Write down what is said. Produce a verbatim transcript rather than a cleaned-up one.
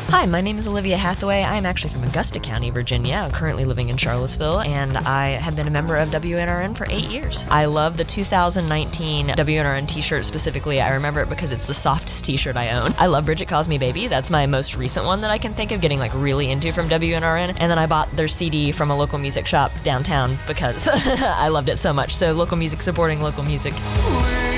Hi, my name is Olivia Hathaway. I'm actually from Augusta County, Virginia. I'm currently living in Charlottesville, and I have been a member of W N R N for eight years. I love the two thousand nineteen W N R N t-shirt specifically. I remember it because it's the softest t-shirt I own. I love Bridget Calls Me Baby. That's my most recent one that I can think of getting like really into from W N R N. And then I bought their C D from a local music shop downtown because I loved it so much. So local music supporting local music.